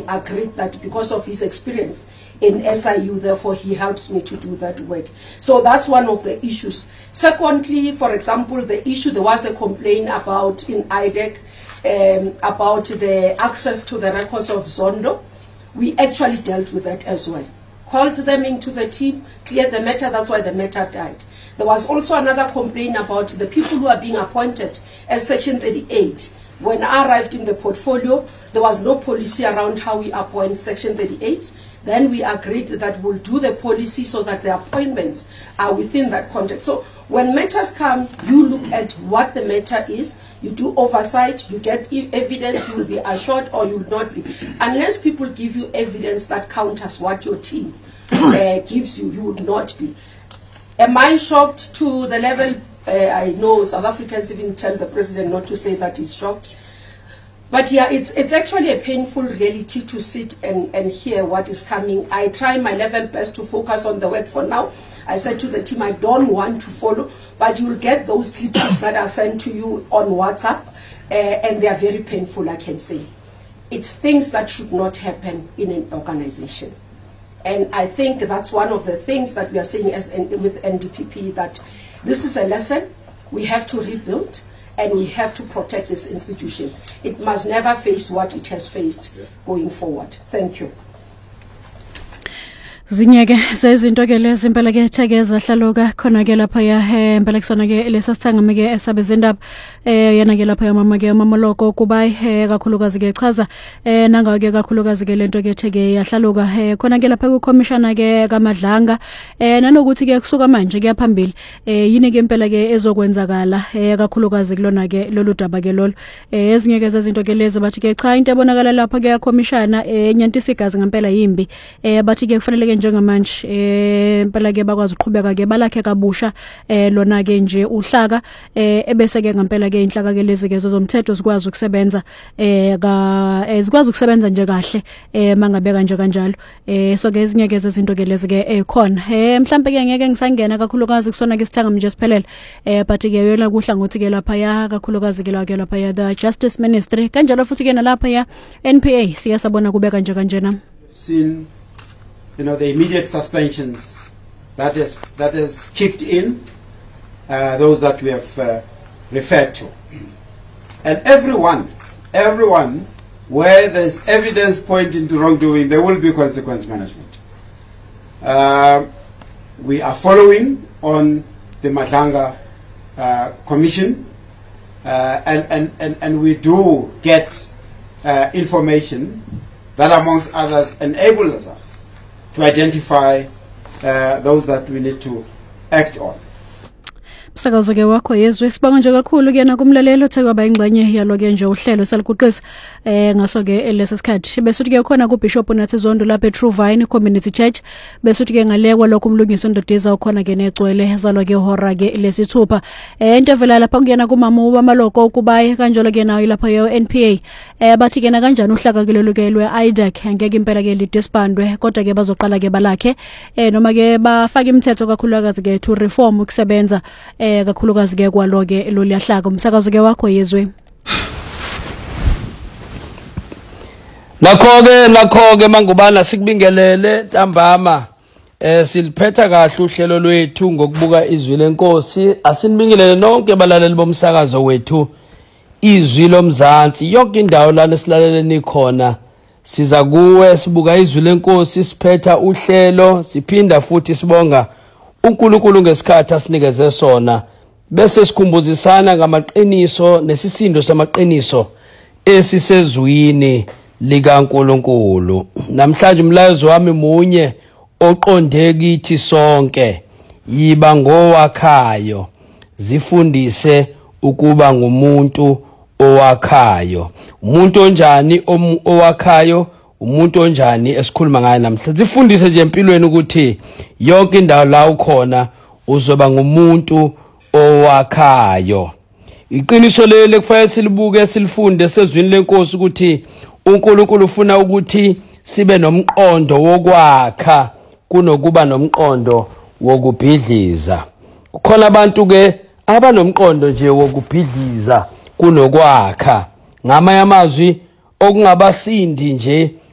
agreed that because of his experience in SIU, therefore he helps me to do that work. So that's one of the issues. Secondly, for example, the issue, there was a complaint about in IDEC about the access to the records of Zondo. We actually dealt with that as well. Called them into the team, cleared the matter, that's why the matter died. There was also another complaint about the people who are being appointed as Section 38. When I arrived in the portfolio, there was no policy around how we appoint Section 38. Then we agreed that we'll do the policy so that the appointments are within that context. So when matters come, you look at what the matter is, you do oversight, you get evidence, you will be assured or you will not be. Unless people give you evidence that counters what your team gives you, you would not be. Am I shocked to the level? I know South Africans even tell the president not to say that he's shocked. But yeah, it's actually a painful reality to sit and hear what is coming. I try my level best to focus on the work for now. I said to the team, I don't want to follow, but you'll get those clips that are sent to you on WhatsApp, and they are very painful, I can say. It's things that should not happen in an organization. And I think that's one of the things that we are saying with NDPP, that this is a lesson. We have to rebuild and we have to protect this institution. It must never face what it has faced going forward. Thank you. Zinyeke sezinto ke lezi impela ke thekeza hlaluka khona ke lapha ya impela kusona ke lesasithanga ke esabezindaba yana ke lapha mama ke Mamoloko kuba kakhulukazi ke chaza nanga ke kakhulukazi ke lento ke theke yahlaluka khona ke lapha ku commissioner ke kaMadlanga nanokuthi ke kusuka manje ke yaphambili yini ke impela ke ezokwenzakala kakhulukazi kulona ke lolu daba ke lolo ezinye ke zezinto ke lezi bathi ke cha into ebonakala lapha ke commissioner enyantisa igazi ngempela yimbi bathi ke kufanele njengamanje impela ke bakwazi uqhubeka ke balakhe kabusha lona ke nje uhlaka ebese ke ngempela ke inhlaka ke lezi ke zomthetho zikwazi ukusebenza zikwazi ukusebenza nje kahle mangabeka nje kanjalo so ke ezinye ke zezinto ke lezi ke khona mhlambe ke ngeke ngisangena kakhulukazi kusona ke sithanga nje siphelele but ke yona kuhla ngothi ke lapha ya kakhulukazi ke lapha ya the Justice Ministry kanjalo futhi ke nalapha ya NPA siyasabona kubeka nje kanjena seen the immediate suspensions that has kicked in, those that we have referred to. And everyone, where there's evidence pointing to wrongdoing, there will be consequence management. We are following on the Madlanga Commission, and we do get information that, amongst others, enables us to identify those that we need to act on. Sakazo ke wakho yezwe sibonga nje kakhulu ke na kumlalelo thekwaba ingxenye yalo ke nje uhlelo salukuqisa ngaso ke lesisikhathi besuthi ke khona ku Bishop Nathi Zondo lapha eTruvine Community Church besuthi ke ngalekwa lokho umlungiso Ndodeza ukhona ke necwele ezalwa ke hora ke lesithupha into evela lapha kungena kumama uBamaloko ukubaye kanjalo ke nayo lapha yo NPA bathi ke na kanjani uhlaka ke lolu ke lwe IDEC ngeke impela ke lidisbandwe kodwa ke bazoqala ke balakhe noma ke bafaka imithetho kakhulukazi ke to reform ukusebenza kakhulukazi ke kwaloke lo liyahlaka umsakazo ke wakho yezwe nakho ke mangubana sikubingelele ntambama siliphetha kahle uhlelo lwethu ngokubuka izwi lenkosi asinibingelele nonke balaleli bomsakazo wethu izwi lomzansi yonke indawo la esilaleleni khona siza kuwe sibuka izwi lenkosi siphetha uhlelo siphinda futhi sibonga uNkulunkulu ngesikhathi asinikeze sona bese sikhumbuzisana ngamaqiniso nesisindo samaqiniso esisezwini likaNkulunkulu. Namhlanje umlayezo wami munye oqonde kithi sonke yiba ngowakhayo zifundise ukuba ngumuntu owakhayo. Umuntu onjani owakhayo umuntu onjani esikhuluma ngaye namhlanje sifundise nje empilweni ukuthi yonke indawo la ukhona uzoba ngumuntu owakhayo. Iqiniso lele kufanele silibuke silifunde sezwini lenkosi ukuthi uNkulunkulu ufuna ukuthi sibe nomqondo wokwakha kunokuba nomqondo wokubhidliza. Kukhona abantu ke abanomqondo nje wokubhidliza kunokwakha ngamanye amazwi okungabasindi nje